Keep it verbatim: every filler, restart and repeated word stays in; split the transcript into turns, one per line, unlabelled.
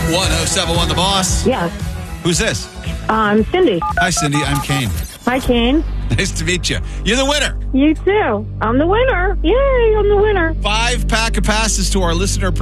one oh seven one The Boss.
Yes.
Who's this?
Um, Cindy.
Hi, Cindy. I'm Kane.
Hi, Kane.
Nice to meet you. You're the winner.
You too. I'm the winner. Yay, I'm the winner.
Five pack of passes to our listener